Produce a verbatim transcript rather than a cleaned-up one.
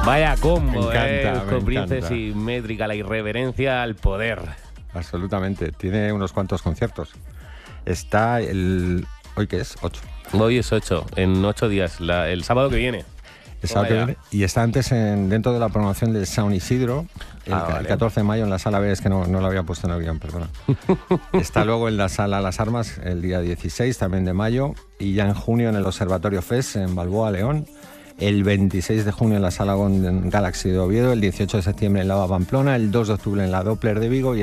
Vaya combo, Me eh. encanta, Eusko me Princes encanta. y Métrica, la irreverencia al poder. Absolutamente. Tiene unos cuantos conciertos. Está el... ¿Hoy qué es? ocho. Hoy es ocho, en ocho días, la- el sábado que viene. El sábado que Toma ya. viene. Y está antes en, dentro de la programación del San Isidro, el, Ah, ca- el vale. catorce de mayo en la sala B, es que no, no lo había puesto en el guión, perdona. Está luego en la sala Las Armas el día dieciséis también de mayo, y ya en junio en el Observatorio Fest en Balboa, León. El veintiséis de junio en la sala Golden Galaxy de Oviedo, el dieciocho de septiembre en Lava Pamplona, el dos de octubre en la Doppler de Vigo y